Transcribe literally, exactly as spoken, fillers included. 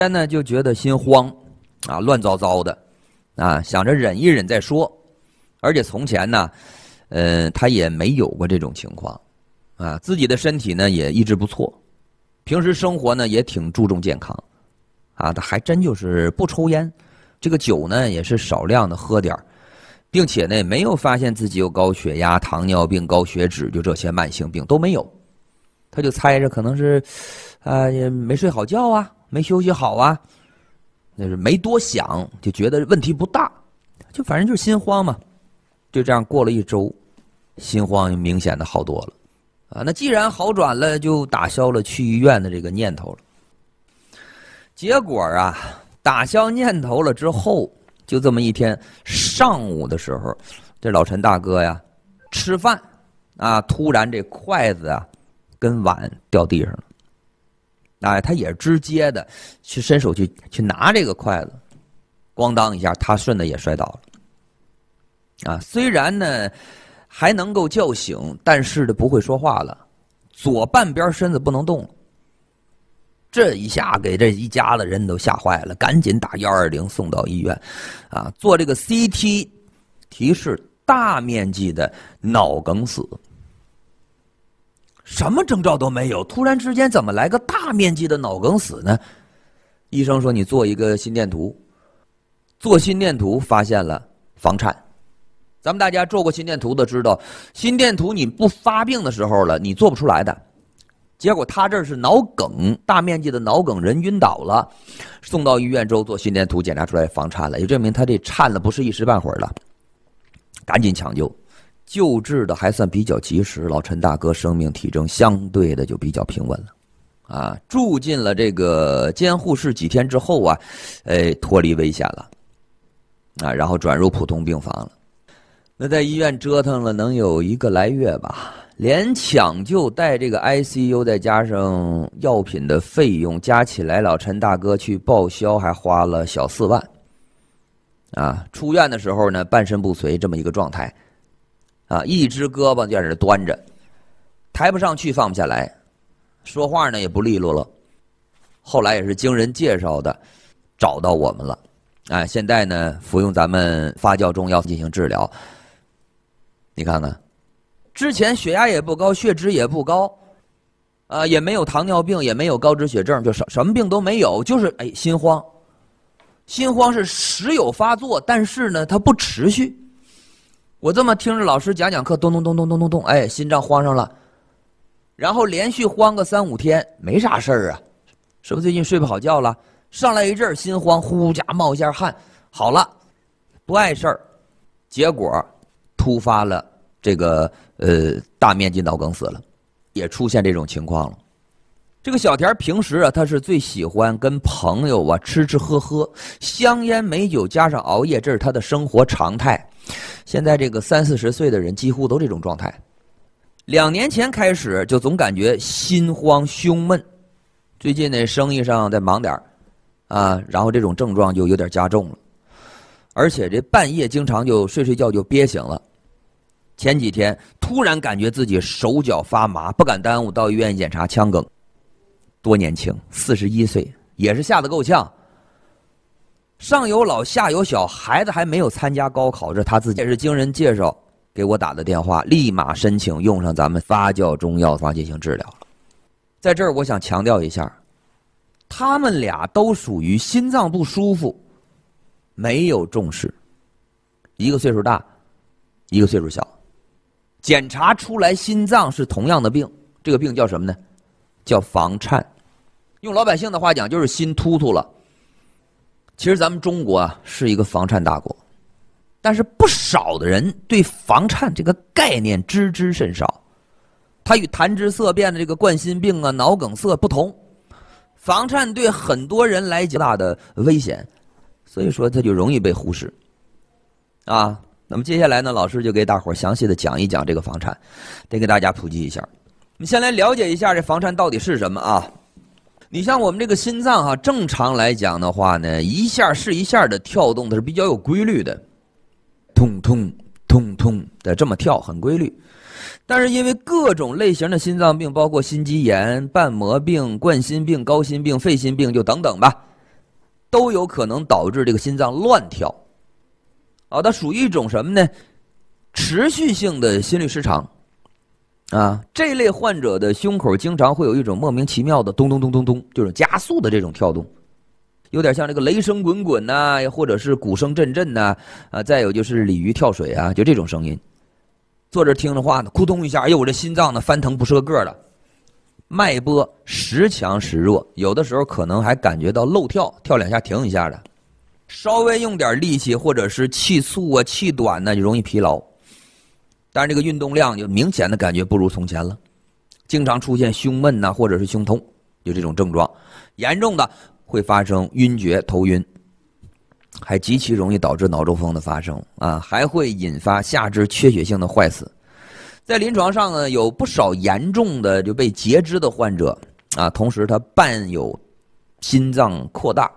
天呢就觉得心慌啊，乱糟糟的啊，想着忍一忍再说。而且从前呢，呃，他也没有过这种情况啊，自己的身体呢也一直不错，平时生活呢也挺注重健康啊，他还真就是不抽烟，这个酒呢也是少量的喝点儿，并且呢没有发现自己有高血压、糖尿病、高血脂，就这些慢性病都没有。他就猜着可能是啊、呃、也没睡好觉啊，没休息好啊，那是没多想，就觉得问题不大，就反正就是心慌嘛。就这样过了一周，心慌明显的好多了啊。那既然好转了，就打消了去医院的这个念头了。结果啊，打消念头了之后，就这么一天上午的时候，这老陈大哥呀吃饭啊，突然这筷子啊跟碗掉地上了。哎，他也是直接的去伸手去去拿这个筷子，咣当一下，他顺的也摔倒了。啊，虽然呢还能够叫醒，但是呢不会说话了，左半边身子不能动了。这一下给这一家子人都吓坏了，赶紧打一二零送到医院，啊，做这个 C T 提示大面积的脑梗死。什么征兆都没有，突然之间怎么来个大面积的脑梗死呢？医生说你做一个心电图，做心电图发现了房颤。咱们大家做过心电图的知道，心电图你不发病的时候了，你做不出来的。结果他这是脑梗，大面积的脑梗，人晕倒了，送到医院之后做心电图检查出来房颤了，也证明他这颤了不是一时半会儿了，赶紧抢救，救治的还算比较及时，老陈大哥生命体征相对的就比较平稳了，啊，住进了这个监护室几天之后啊，哎，脱离危险了，啊，然后转入普通病房了。那在医院折腾了能有一个来月吧，连抢救带这个 I C U 再加上药品的费用加起来，老陈大哥去报销还花了小四万。啊，出院的时候呢，半身不遂这么一个状态，啊，一只胳膊在这端着，抬不上去放不下来，说话呢也不利落了。后来也是经人介绍的，找到我们了，啊，现在呢服用咱们发酵中药进行治疗。你看看，之前血压也不高，血脂也不高，啊，也没有糖尿病，也没有高脂血症，就什什么病都没有，就是哎心慌。心慌是时有发作，但是呢它不持续。我这么听着老师讲讲课，咚咚咚咚咚咚咚，哎，心脏慌上了，然后连续慌个三五天，没啥事儿啊，是不是最近睡不好觉了？上来一阵心慌，呼家冒一下汗，好了，不碍事儿，结果突发了这个呃大面积脑梗死了，也出现这种情况了。这个小田平时啊，他是最喜欢跟朋友啊吃吃喝喝，香烟美酒加上熬夜，这是他的生活常态。现在这个三四十岁的人几乎都这种状态。两年前开始就总感觉心慌胸闷，最近呢生意上再忙点啊，然后这种症状就有点加重了，而且这半夜经常就睡睡觉就憋醒了。前几天突然感觉自己手脚发麻，不敢耽误到医院检查腔梗。多年轻，四十一岁，也是吓得够呛。上有老下有小，孩子还没有参加高考，这他自己也是经人介绍给我打的电话，立马申请用上咱们发酵中药方进行治疗。在这儿我想强调一下，他们俩都属于心脏不舒服，没有重视，一个岁数大，一个岁数小，检查出来心脏是同样的病，这个病叫什么呢？叫房颤，用老百姓的话讲就是心突突了。其实咱们中国啊是一个房颤大国，但是不少的人对房颤这个概念知之甚少。它与谈之色变的这个冠心病啊、脑梗塞不同，房颤对很多人来讲大的危险，所以说它就容易被忽视啊。那么接下来呢，老师就给大伙详细的讲一讲这个房颤，得给大家普及一下。我们先来了解一下这房颤到底是什么啊？你像我们这个心脏哈、啊，正常来讲的话呢，一下是一下的跳动，它是比较有规律的，通通通通的这么跳，很规律。但是因为各种类型的心脏病，包括心肌炎、瓣膜病、冠心病、高心病、肺心病，就等等吧， 都有可能导致这个心脏乱跳。啊，它属于一种什么呢？持续性的心律失常。啊，这类患者的胸口经常会有一种莫名其妙的咚咚咚咚咚，就是加速的这种跳动，有点像这个雷声滚滚呐、啊，或者是鼓声阵阵呐，啊，再有就是鲤鱼跳水啊，就这种声音。坐这听着话呢，咕咚一下，哎呦，我这心脏呢翻腾不是个个了，脉搏时强时弱，有的时候可能还感觉到漏跳，跳两下停一下的，稍微用点力气或者是气促啊、气短呢，就容易疲劳。但是这个运动量就明显的感觉不如从前了，经常出现胸闷呐、啊，或者是胸痛，就这种症状，严重的会发生晕厥、头晕，还极其容易导致脑中风的发生啊，还会引发下肢缺血性的坏死。在临床上呢，有不少严重的就被截肢的患者啊，同时他伴有心脏扩大